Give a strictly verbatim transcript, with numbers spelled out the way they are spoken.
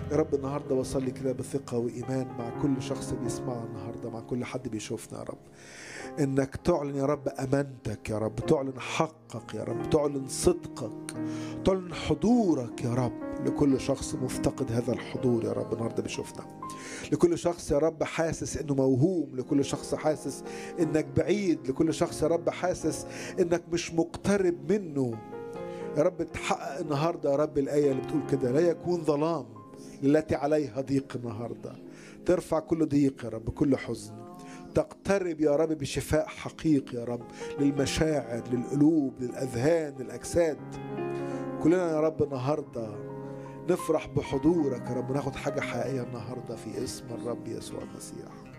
يا رب النهاردة بصلي كده بثقة وإيمان مع كل شخص بيسمعنا النهاردة، مع كل حد بيشوفنا يا رب، إنك تعلن يا رب أمانتك يا رب، تعلن حقك يا رب، تعلن صدقك، تعلن حضورك يا رب لكل شخص مفتقد هذا الحضور يا رب النهاردة بيشوفنا، لكل شخص يا رب حاسس إنه موهوم، لكل شخص حاسس إنك بعيد، لكل شخص يا رب حاسس إنك مش مقترب منه. يا رب تحقق النهاردة يا رب الآية اللي بتقول كده: لا يكون ظلام التي عليها ضيق. النهاردة ترفع كل ضيق يا رب، كل حزن، تقترب يا رب بشفاء حقيقي يا رب للمشاعر، للقلوب، للأذهان، للأجساد. كلنا يا رب النهاردة نفرح بحضورك يا رب، وناخد حاجة حقيقية النهاردة في اسم الرب يسوع المسيح.